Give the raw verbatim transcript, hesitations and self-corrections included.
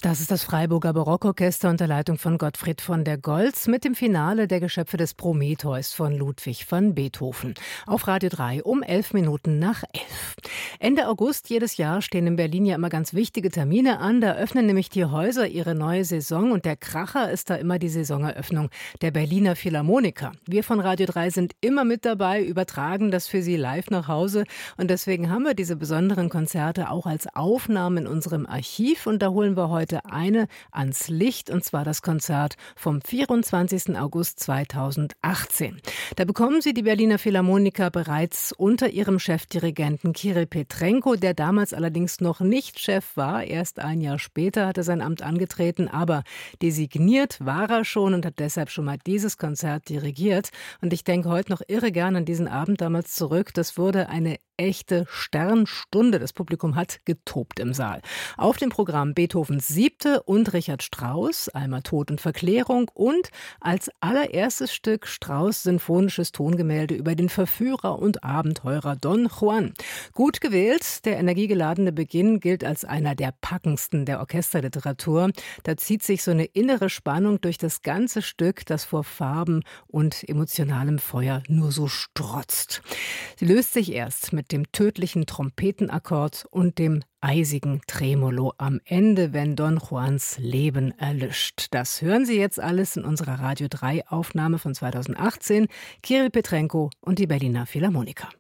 Das ist das Freiburger Barockorchester unter Leitung von Gottfried von der Goltz mit dem Finale der Geschöpfe des Prometheus von Ludwig van Beethoven. Auf Radio drei um elf Minuten nach elf. Ende August jedes Jahr stehen in Berlin ja immer ganz wichtige Termine an. Da öffnen nämlich die Häuser ihre neue Saison und der Kracher ist da immer die Saisoneröffnung der Berliner Philharmoniker. Wir von Radio drei sind immer mit dabei, übertragen das für Sie live nach Hause und deswegen haben wir diese besonderen Konzerte auch als Aufnahmen in unserem Archiv und da holen wir heute eine ans Licht, und zwar das Konzert vom vierundzwanzigsten August zweitausendachtzehn. Da bekommen Sie die Berliner Philharmoniker bereits unter ihrem Chefdirigenten Kirill Petrenko, der damals allerdings noch nicht Chef war. Erst ein Jahr später hat er sein Amt angetreten, aber designiert war er schon und hat deshalb schon mal dieses Konzert dirigiert. Und ich denke heute noch irre gern an diesen Abend damals zurück. Das wurde eine echte Sternstunde. Das Publikum hat getobt im Saal. Auf dem Programm Beethovens Siebte und Richard Strauss, einmal Tod und Verklärung und als allererstes Stück Strauss' sinfonisches Tongemälde über den Verführer und Abenteurer Don Juan. Gut gewählt, der energiegeladene Beginn gilt als einer der packendsten der Orchesterliteratur. Da zieht sich so eine innere Spannung durch das ganze Stück, das vor Farben und emotionalem Feuer nur so strotzt. Sie löst sich erst mit dem tödlichen Trompetenakkord und dem eisigen Tremolo am Ende, wenn Don Juans Leben erlischt. Das hören Sie jetzt alles in unserer Radio drei Aufnahme von zweitausendachtzehn. Kirill Petrenko und die Berliner Philharmoniker.